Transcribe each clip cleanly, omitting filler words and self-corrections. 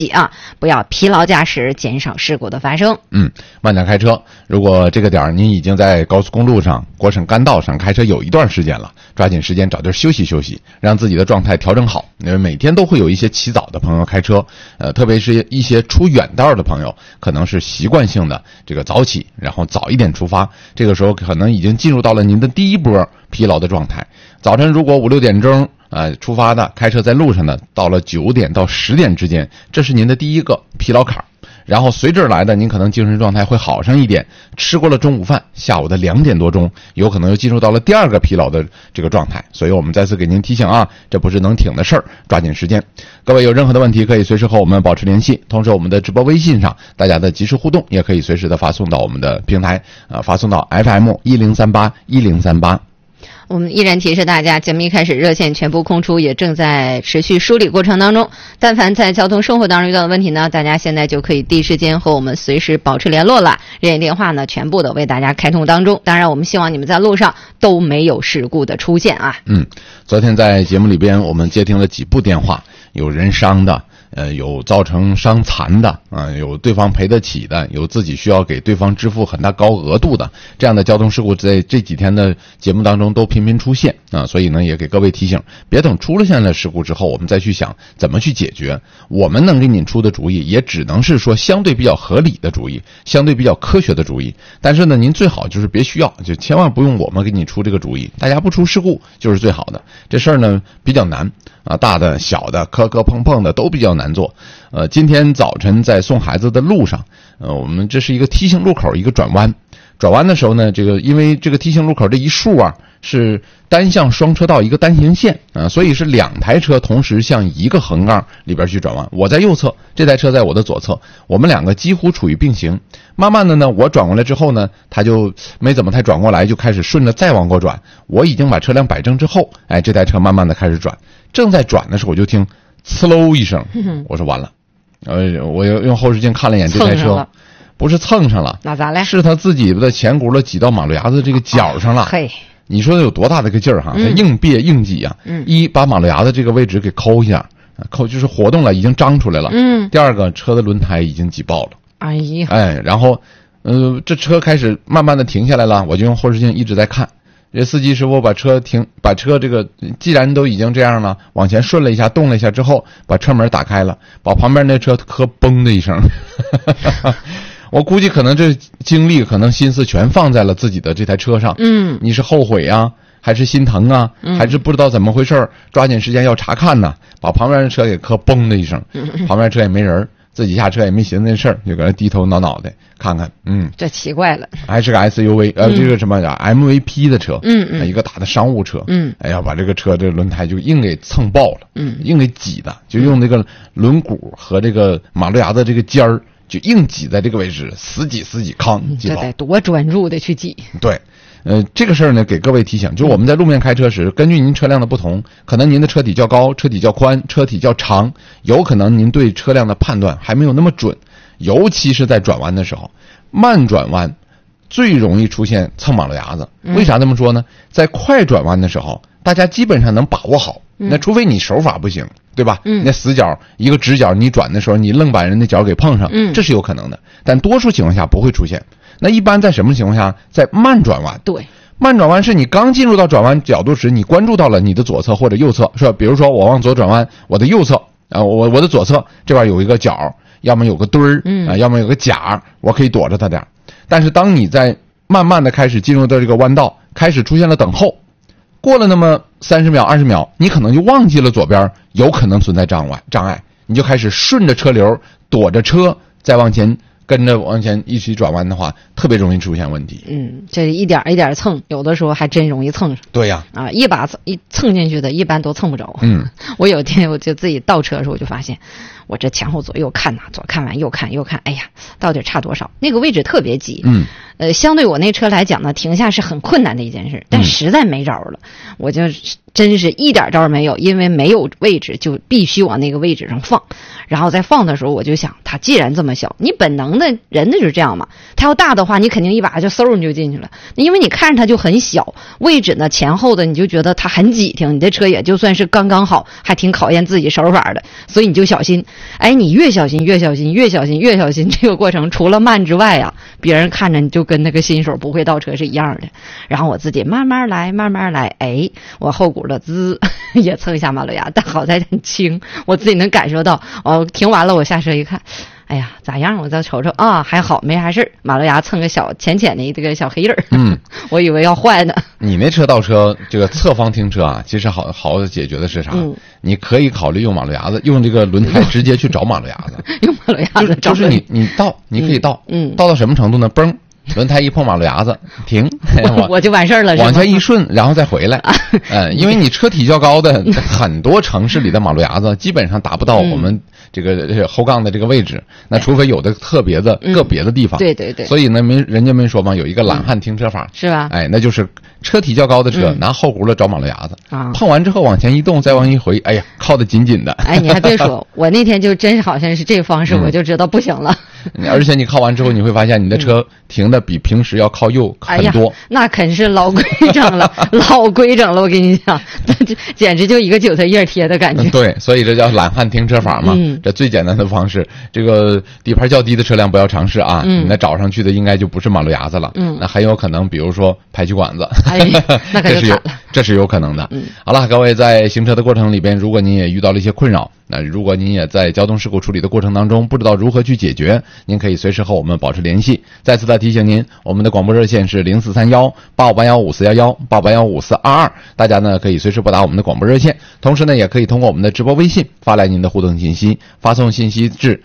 不要疲劳驾驶，减少事故的发生。 慢点开车。如果这个点您已经在高速公路上、国省干道上开车有一段时间了，抓紧时间找地休息休息，让自己的状态调整好。因为每天都会有一些起早的朋友开车，特别是一些出远道的朋友，可能是习惯性的这个早起，然后早一点出发，这个时候可能已经进入到了您的第一波疲劳的状态。早晨如果5、6点钟出发的，开车在路上呢，到了9点到10点之间，这是您的第一个疲劳坎。然后随之而来的，您可能精神状态会好上一点，吃过了中午饭，下午的2点多钟，有可能又进入到了第二个疲劳的这个状态。所以我们再次给您提醒这不是能挺的事儿，抓紧时间。各位有任何的问题可以随时和我们保持联系，同时我们的直播微信上大家的及时互动也可以随时的发送到我们的平台，发送到 FM10381038。 我们依然提示大家，节目一开始热线全部空出，也正在持续梳理过程当中。但凡在交通生活当中遇到的问题呢，大家现在就可以第一时间和我们随时保持联络了。热线电话呢，全部的为大家开通当中。当然，我们希望你们在路上都没有事故的出现啊。 昨天在节目里边，我们接听了几部电话，有人伤的。有造成伤残的有对方赔得起的，有自己需要给对方支付很大高额度的，这样的交通事故在这几天的节目当中都频频出现所以呢也给各位提醒，别等出了现在事故之后我们再去想怎么去解决。我们能给您出的主意也只能是说相对比较合理的主意，相对比较科学的主意，但是呢您最好就是别需要，就千万不用我们给你出这个主意，大家不出事故就是最好的。这事儿呢比较难大的小的磕磕碰碰的都比较难做。今天早晨在送孩子的路上，我们这是一个梯形路口，一个转弯的时候呢，因为这个梯形路口这一竖是单向双车道一个单行线所以是2台车同时向一个横杠里边去转弯。我在右侧，这台车在我的左侧，我们2个几乎处于并行。慢慢的呢，我转过来之后呢，他就没怎么太转过来，就开始顺着再往过转。我已经把车辆摆正之后，这台车慢慢的开始转。正在转的时候，我就听呲喽一声，我说完了。我用后视镜看了一眼这台车，不是蹭上了， 那咋嘞？ 是他自己的前轱辘挤到马路牙子这个角上了。 嘿， 你说有多大的个劲儿他硬别硬挤一把马路牙子这个位置给抠一下，抠就是活动了，已经张出来了。第二个，车的轮胎已经挤爆了。 哎呀， 然后这车开始慢慢的停下来了，我就用后视镜一直在看。这司机师傅把车这个既然都已经这样了，往前顺了一下，动了一下之后，把车门打开了，把旁边那车磕嘣的一声。我估计可能这精力可能心思全放在了自己的这台车上。你是后悔还是心疼还是不知道怎么回事，抓紧时间要查看把旁边的车给磕嘣的一声。旁边车也没人，自己下车也没寻思那事儿，就搁那低头挠脑袋看看。 这奇怪了， 还是个 SUV，这个什么MVP 的车，一个大的商务车，哎呀，把这个车这个轮胎就硬给蹭爆了，硬给挤的，就用那个轮毂和这个马路牙子这个尖儿，就硬挤在这个位置，死挤，扛挤爆。 这得多专注的去挤。 对。这个事儿呢，给各位提醒，就是我们在路面开车时，根据您车辆的不同，可能您的车体较高，车体较宽，车体较长，有可能您对车辆的判断还没有那么准，尤其是在转弯的时候，慢转弯最容易出现蹭马路牙子。为啥这么说呢？在快转弯的时候，大家基本上能把握好，那除非你手法不行，对吧？那死角一个直角，你转的时候你愣把人的脚给碰上，这是有可能的，但多数情况下不会出现。那一般在什么情况下？在慢转弯。 对， 慢转弯是你刚进入到转弯角度时，你关注到了你的左侧或者右侧，是吧？比如说我往左转弯，我的右侧我的左侧这边有一个角，要么有个墩儿要么有个甲，我可以躲着它点。但是当你在慢慢的开始进入到这个弯道，开始出现了等候，过了那么30秒20秒，你可能就忘记了左边有可能存在障碍，你就开始顺着车流躲着车再往前。跟着往前一起转弯的话，特别容易出现问题。 这一点一点蹭，有的时候还真容易蹭上。 对呀， 一蹭进去的，一般都蹭不着。我有一天我就自己倒车的时候，我就发现，我这前后左右看左看完右看，哎呀，到底差多少？那个位置特别挤。相对我那车来讲呢，停下是很困难的一件事，但实在没招了，我就真是一点招没有，因为没有位置就必须往那个位置上放。然后在放的时候我就想，它既然这么小，你本能的人的就是这样嘛，它要大的话你肯定一把就嗖你就进去了，因为你看着它就很小，位置呢前后的你就觉得它很挤挺，你的车也就算是刚刚好，还挺考验自己手法的，所以你就小心。哎，你越小心越小心越小心越小心，这个过程除了慢之外啊，别人看着你就跟那个新手不会倒车是一样的。然后我自己慢慢来慢慢来，哎，我后轱辘滋也蹭一下马路牙，但好在很轻，我自己能感受到。停完了我下车一看，哎呀咋样，我再瞅瞅啊，还好没啥事儿，马路牙蹭个小浅浅的这个小黑印儿。我以为要坏呢。 你那车倒车这个侧方停车啊，其实好解决的是啥？你可以考虑用马路牙子，用这个轮胎直接去找马路牙子。 用马路牙子就是你倒，你可以倒，倒到什么程度呢？嘣，轮胎一碰马路牙子停， 我就完事儿了， 往下一顺，然后再回来。因为你车体较高的很多城市里的马路牙子基本上达不到我们这个后杠的这个位置，那除非有的特别的个别的地方。 对对对。 所以呢，人家没说嘛，有一个懒汉停车法， 是吧？ 哎，那就是车体较高的车拿后轱辘找马路牙子，碰完之后往前一动，再往一回，哎呀，靠得紧紧的。 哎，你还别说，我那天就真是好像是这方式，我就知道不行了。 而且你靠完之后，你会发现你的车停的比平时要靠右很多。 哎呀，那肯是老规整了，老规整了。我跟你讲，这简直就一个韭菜叶贴的感觉。 对，所以这叫懒汉停车法嘛。这最简单的方式，这个底盘较低的车辆不要尝试啊。那找上去的应该就不是马路牙子了。那很有可能，比如说排气管子。 哎，那可就惨了。 这是有可能的。好了，各位在行车的过程里边，如果您也遇到了一些困扰，那如果您也在交通事故处理的过程当中不知道如何去解决，您可以随时和我们保持联系。再次的提醒您，我们的广播热线是0431-8581-5411-8581-5422，大家呢可以随时拨打我们的广播热线，同时呢也可以通过我们的直播微信发来您的互动信息，发送信息至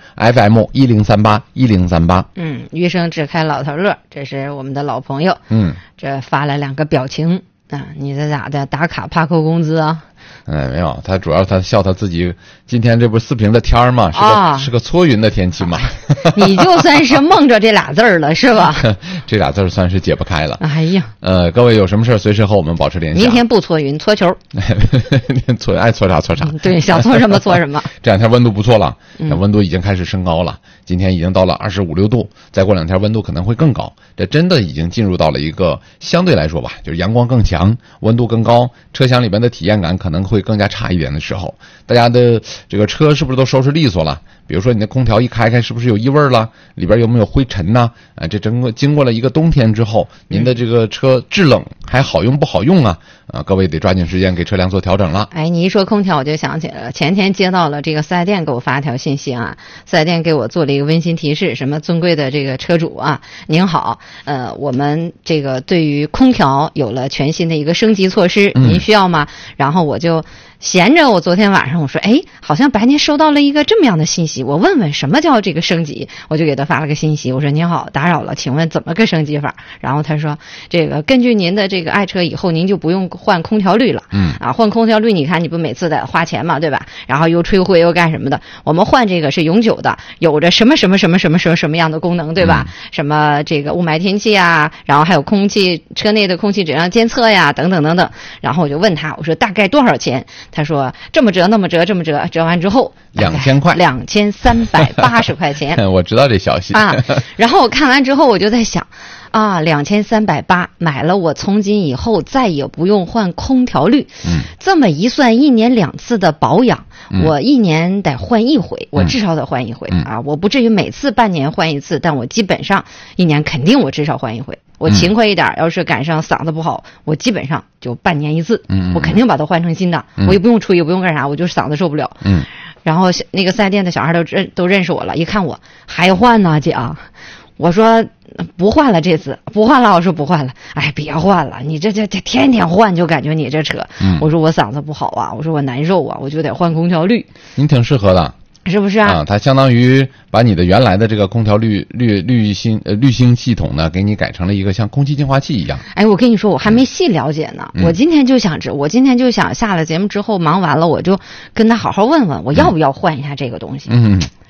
FM10381038。 余生只看老头乐，这是我们的老朋友。这发了2个表情啊，你这咋的？打卡怕扣工资啊？ 没有，他主要他笑他自己。今天这不是4平的天儿吗？是个撮云的天气嘛。 你就算是蒙着这俩字儿了，是吧？ 这俩字儿算是解不开了。 哎呀， 各位有什么事随时和我们保持联系。 明天不搓云，搓球。 爱搓啥搓啥。 对，想搓什么搓什么。 这2天温度不错了，温度已经开始升高了。今天已经到了25、6度，再过2天温度可能会更高。这真的已经进入到了一个相对来说吧，就是阳光更强，温度更高，车厢里边的体验感可能会更加差一点的时候，大家的这个车是不是都收拾利索了？比如说你的空调一开开，是不是有异味了？里边有没有灰尘呢？这整个经过了一个冬天之后，您的这个车制冷还好用不好用啊？各位得抓紧时间给车辆做调整了。 哎，你一说空调我就想起来了，前天接到了这个4S店给我发条信息啊，4S店给我做了一个温馨提示，什么尊贵的这个车主啊，您好，我们这个对于空调有了全新的一个升级措施，您需要吗？然后我就闲着，我昨天晚上我说，哎，好像白天收到了一个这么样的信息，我问问什么叫这个升级，我就给他发了个信息，我说您好，打扰了，请问怎么个升级法？然后他说，这个根据您的这个爱车以后，您就不用换空调滤了，换空调滤，你看你不每次得花钱嘛，对吧？然后又吹灰又干什么的，我们换这个是永久的，有着什么什么什么什么什么样的功能，对吧？什么这个雾霾天气啊，然后还有空气车内的空气质量监测呀，等等等等。然后我就问他，我说大概多少钱？他说这么折那么折这么折，折完之后 2000块 ，2380块钱。 我知道这消息啊。然后我看完之后我就在想啊，2380买了，我从今以后再也不用换空调滤。这么一算，1年2次的保养，我1年得换1回，我至少得换1回啊。我不至于每次半年换1次，但我基本上1年肯定我至少换1回。我勤快一点，要是赶上嗓子不好，我基本上就半年1次。我肯定把它换成新的，我也不用吹，也不用干啥，我就是嗓子受不了。然后那个4S店的小孩都认识我了，一看我还换呢，姐啊。我说不换了，这次不换了。我说不换了，哎，别换了，你这天天换，就感觉你这车。我说我嗓子不好啊，我说我难受啊，我就得换空调滤。 您挺适合的， 是不是啊？ 它相当于把你的原来的这个空调滤芯系统呢，给你改成了一个像空气净化器一样。 哎，我跟你说，我还没细了解呢。我今天就想下了节目之后忙完了，我就跟他好好问问，我要不要换一下这个东西。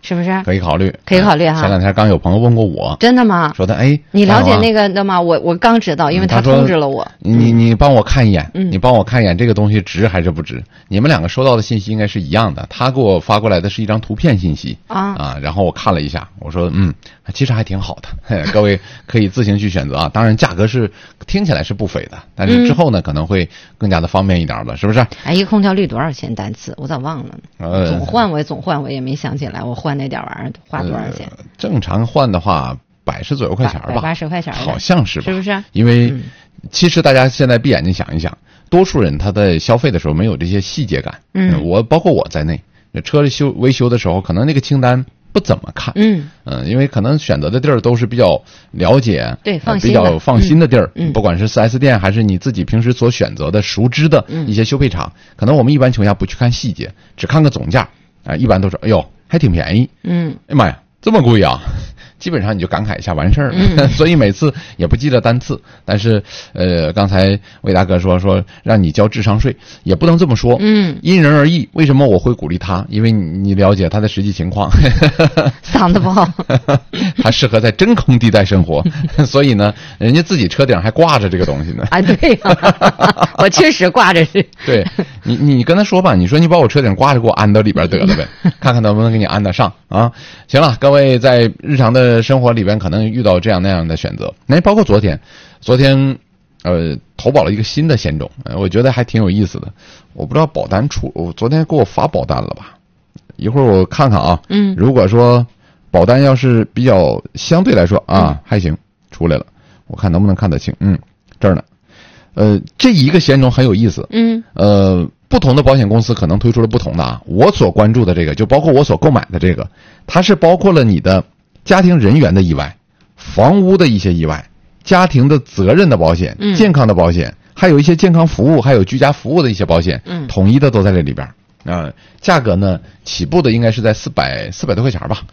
是不是？ 可以考虑， 可以考虑哈。 前两天刚有朋友问过我， 真的吗？ 说的哎， 你了解那个的吗？我刚知道，因为他通知了我。 你帮我看一眼，你帮我看一眼这个东西值还是不值？你们两个收到的信息应该是一样的。他给我发过来的是一张图片信息然后我看了一下，我说其实还挺好的，各位可以自行去选择啊。当然价格是听起来是不菲的，但是之后呢可能会更加的方便一点了，是不是？ 哎，一个空调滤多少钱单次？我咋忘了？总换我也没想起来，我换那点玩意儿花多少钱？ 正常换的话110左右块钱吧 ，180块钱， 好像是吧？ 是不是？ 因为其实大家现在闭眼睛想一想，多数人他在消费的时候没有这些细节感。我包括我在内，车维修的时候，可能那个清单不怎么看。因为可能选择的地儿都是比较了解， 对， 比较放心的地儿。不管是 4S 店还是你自己平时所选择的熟知的一些修配厂，可能我们一般情况下不去看细节，只看个总价一般都是哎呦还挺便宜。哎呀妈呀，这么贵啊！基本上你就感慨一下完事儿了。所以每次也不记得单次，但是刚才魏大哥说让你交智商税，也不能这么说。因人而异。为什么我会鼓励他？因为你了解他的实际情况。 嗓子不好， 他适合在真空地带生活，所以呢，人家自己车顶还挂着这个东西呢。 对呀，我确实挂着是。 对，你跟他说吧，你说你把我车顶挂着给我安到里边得了呗，看看能不能给你安得上啊。行了，各位在日常的生活里边可能遇到这样那样的选择，包括昨天投保了一个新的险种，我觉得还挺有意思的。我不知道保单我昨天给我发保单了吧？一会儿我看看啊。如果说保单要是比较相对来说还行，出来了，我看能不能看得清。这儿呢。这一个险种很有意思。不同的保险公司可能推出了不同的我所关注的这个，就包括我所购买的这个，它是包括了你的家庭人员的意外、房屋的一些意外、家庭的责任的保险、健康的保险，还有一些健康服务，还有居家服务的一些保险，统一的都在这里边。价格呢起步的应该是在400多块钱吧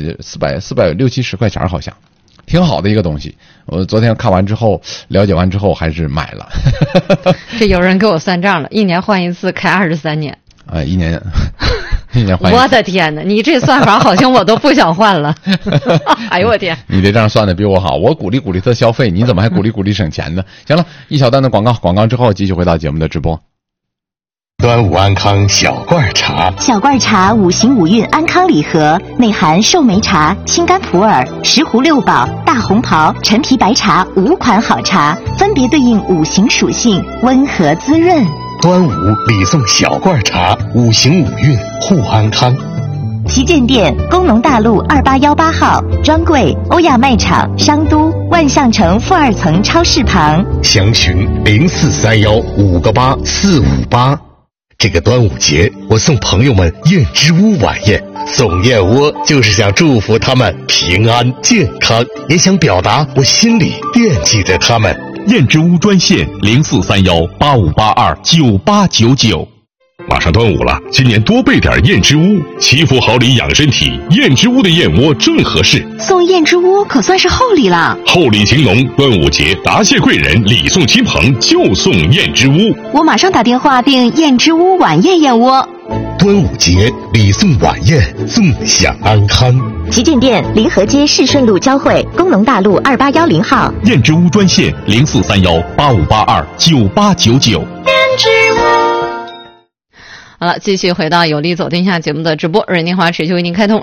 ，460-470块钱好像。挺好的一个东西，我昨天看完之后，了解完之后还是买了。 这有人给我算账了，1年换一次，开23年。 1年换一次。 我的天哪，你这算法好像我都不想换了。哎呦我天！ 你这账算的比我好，我鼓励他消费，你怎么还鼓励省钱呢？行了，一小段的广告之后，继续回到节目的直播。 端午安康小罐茶， 小罐茶5行5运安康礼盒，内含寿眉茶、青柑普洱、石斛六宝、大红袍、陈皮白茶5款好茶，分别对应5行属性，温和滋润。 端午礼送小罐茶，5行5运护安康。 旗舰店工农大路2818号，专柜欧亚卖场商都万象城负2层超市旁， 详询0431-58458。这个端午节，我送朋友们燕之屋晚宴，送燕窝就是想祝福他们平安健康，也想表达我心里惦记着他们。 燕之屋专线0431-8582-9899。马上端午了，今年多备点燕之屋，祈福好礼养身体，燕之屋的燕窝正合适。 送燕之屋可算是厚礼了， 厚礼情浓，端午节答谢贵人，礼送亲朋，就送燕之屋。 我马上打电话订燕之屋晚宴燕窝。 端午节礼送晚宴，纵享安康。 旗舰店临河街市顺路交汇，工农大路2810号。 燕之屋专线0431-8582-9899。燕之屋。 好了，继续回到有理走天下节目的直播，热线电话持续为您开通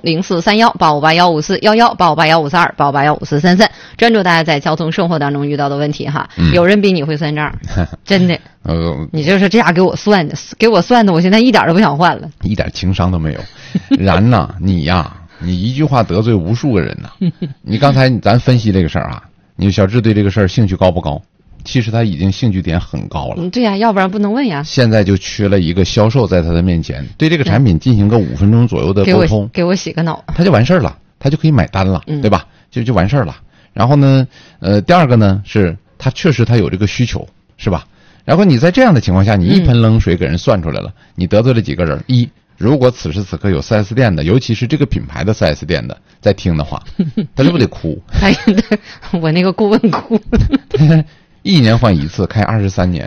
0431-8581-5411、8581-5411、8581-5433，专注大家在交通生活当中遇到的问题哈。有人比你会算账，真的。你就是这样给我算的，我现在一点都不想换了， 一点情商都没有。然呐，你一句话得罪无数个人呐。你刚才咱分析这个事儿你小智对这个事儿兴趣高不高？其实他已经兴趣点很高了。 对呀，要不然不能问呀。 现在就缺了一个销售在他的面前，对这个产品进行个5分钟左右的沟通， 给我洗个脑， 他就完事儿了，他就可以买单了，对吧？就完事儿了。然后呢，第二个呢是他确实他有这个需求，是吧？然后你在这样的情况下，你一盆冷水给人算出来了，你得罪了几个人？如果此时此刻有 4S 店的，尤其是这个品牌的 4S 店的在听的话，他是不是得哭？ 哎呀，我那个顾问哭。 1年换一次，开23年，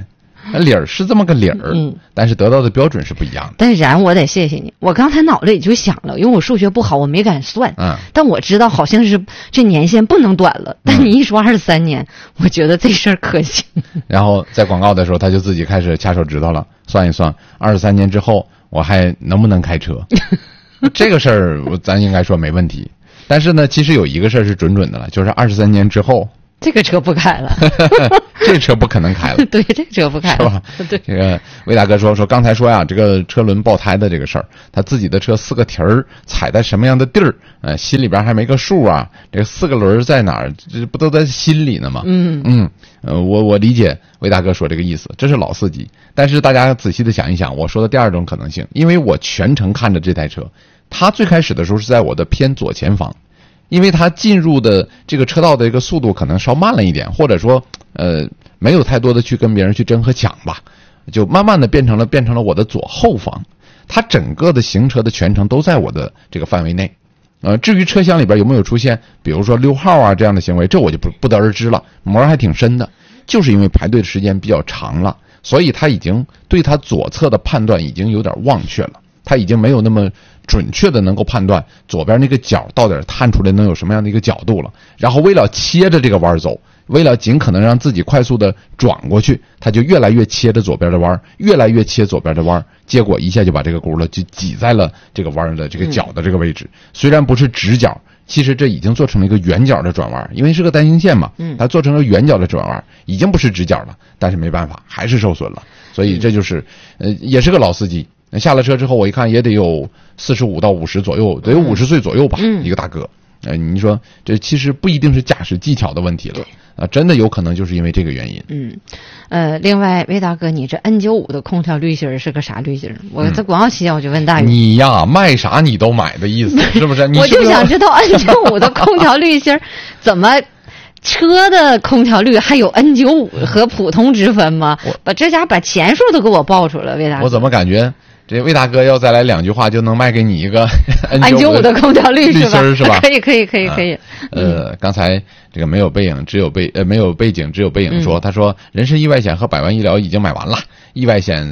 理儿是这么个理儿，但是得到的标准是不一样的。 但是然我得谢谢你，我刚才脑子里就想了，因为我数学不好，我没敢算，但我知道好像是这年限不能短了。但你一说23年，我觉得这事儿可行。 然后在广告的时候，他就自己开始掐手指头了，算一算，23年之后我还能不能开车？这个事儿咱应该说没问题。但是呢，其实有一个事儿是准的了，就是23年之后。 这个车不开了， 这车不可能开了。 对，这车不开了， 是吧？ 对， 这个魏大哥说刚才说呀，这个车轮爆胎的这个事儿，他自己的车4个蹄儿踩在什么样的地儿，心里边还没个数啊。这4个轮在哪儿？这不都在心里呢吗？我理解魏大哥说这个意思，这是老司机。但是大家仔细的想一想，我说的第二种可能性，因为我全程看着这台车，他最开始的时候是在我的偏左前方。因为他进入的这个车道的一个速度可能稍慢了一点，或者说没有太多的去跟别人去争和抢吧，就慢慢的变成了我的左后方。他整个的行车的全程都在我的这个范围内。至于车厢里边有没有出现比如说溜号啊这样的行为，这我就不得而知了，膜还挺深的。就是因为排队的时间比较长了，所以他已经对他左侧的判断已经有点忘却了，他已经没有那么准确的能够判断左边那个角到底探出来能有什么样的一个角度了。然后为了切着这个弯走，为了尽可能让自己快速的转过去，他就越来越切着左边的弯，越来越切左边的弯，结果一下就把这个轱辘就挤在了这个弯的这个角的这个位置。虽然不是直角，其实这已经做成了一个圆角的转弯，因为是个单行线嘛，它做成了圆角的转弯，已经不是直角了，但是没办法，还是受损了。所以这就是也是个老司机。下了车之后我一看也得有45到50左右，得有50岁左右吧，一个大哥。你说这其实不一定是驾驶技巧的问题了，真的有可能就是因为这个原因。 另外魏大哥，你这 N95 的空调滤芯是个啥滤芯？我在广告期间我就问大宇， 你呀卖啥你都买的意思是不是？ 我就想知道 N95 的空调滤芯怎么车的空调滤还有 N95 和普通之分吗？把这家把钱数都给我报出来，魏大哥。 我怎么感觉这魏大哥要再来2句话就能卖给你一个 N95 的空调滤是吧？ 可以。 刚才这个没有背景只有背影说，他说人身意外险和百万医疗已经买完了，意外险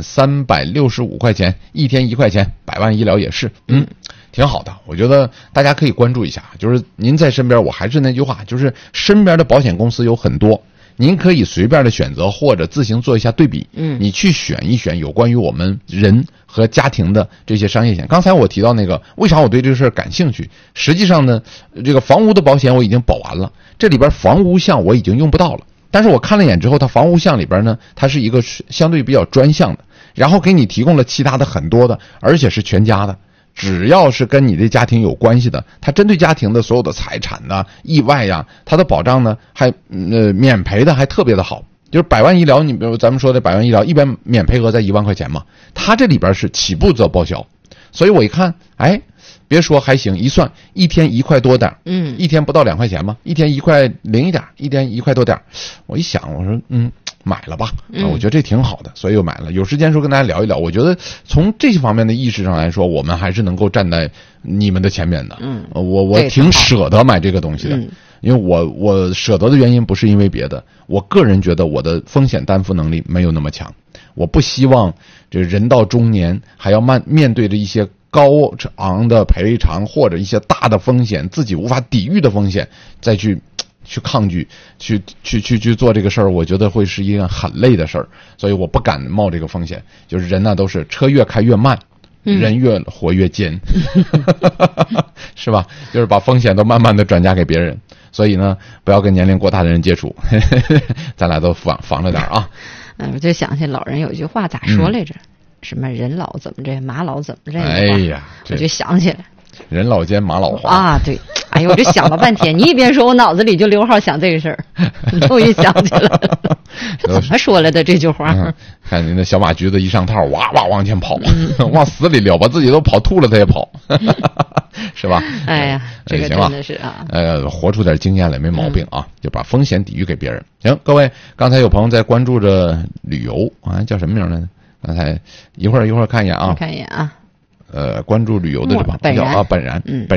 365块钱，1天1块钱，百万医疗也是，挺好的。我觉得大家可以关注一下，就是您在身边，我还是那句话，就是身边的保险公司有很多。您可以随便的选择，或者自行做一下对比。你去选一选有关于我们人和家庭的这些商业险。刚才我提到那个，为啥我对这个事儿感兴趣？实际上呢，这个房屋的保险我已经保完了，这里边房屋项我已经用不到了。但是我看了一眼之后，它房屋项里边呢，它是一个相对比较专项的，然后给你提供了其他的很多的，而且是全家的。只要是跟你的家庭有关系的，它针对家庭的所有的财产呐、意外呀，它的保障呢还免赔的还特别的好。就是百万医疗，你比如咱们说的百万医疗，一般免赔额在1万块钱嘛，它这里边是起步则报销。所以我一看，别说还行，一算1天1块多点，1天不到2块钱嘛，1天1块零一点，1天1块多点。我一想，我说买了吧，我觉得这挺好的，所以我买了。有时间时候跟大家聊一聊，我觉得从这些方面的意识上来说，我们还是能够站在你们的前面的。我挺舍得买这个东西的，因为我舍得的原因不是因为别的，我个人觉得我的风险担负能力没有那么强，我不希望这人到中年还要面对着一些高昂的赔偿或者一些大的风险，自己无法抵御的风险，再去抗拒，去做这个事儿，我觉得会是一件很累的事儿，所以我不敢冒这个风险。就是人呢，都是车越开越慢，人越活越尖，是吧？就是把风险都慢慢的转嫁给别人，所以呢，不要跟年龄过大的人接触，咱俩都防着点啊。 我就想起老人有一句话咋说来着？什么人老怎么着，马老怎么着？ 哎呀， 我就想起来。 人老奸马老滑啊，对，哎呦，我就想了半天，你一边说，我脑子里就溜号想这个事儿，终于想起来了，这怎么说来的这句话？ 看您那小马驹子一上套，哇哇往前跑，往死里撩，把自己都跑吐了，他也跑，是吧？ 哎呀，这个真的是啊， 活出点经验来没毛病啊，就把风险抵御给别人。行，各位，刚才有朋友在关注着旅游啊，叫什么名来着？刚才一会儿看一眼啊， 看一眼啊。 关注旅游的这帮本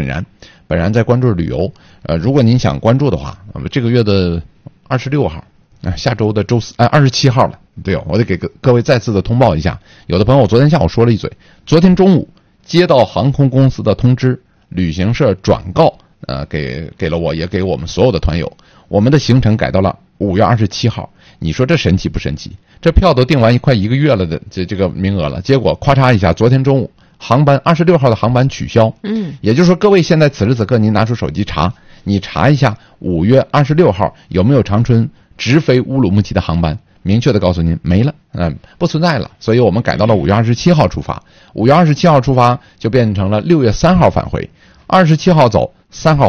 然在关注旅游。如果您想关注的话，这个月的26号下周的周四，27号了。对哦，我得给各位再次的通报一下。有的朋友昨天下午说了一嘴，昨天中午接到航空公司的通知，旅行社转告，给了我，也给我们所有的团友，我们的行程改到了5月27号。你说这神奇不神奇？这票都订完快1个月了的这个名额了，结果咔嚓一下，昨天中午航班26号的航班取消。也就是说，各位现在此时此刻您拿出手机查，你查一下5月26号有没有长春直飞乌鲁木齐的航班，明确的告诉您没了，不存在了。所以我们改到了5月27号出发，5月27号出发就变成了6月3号返回，27号走，3号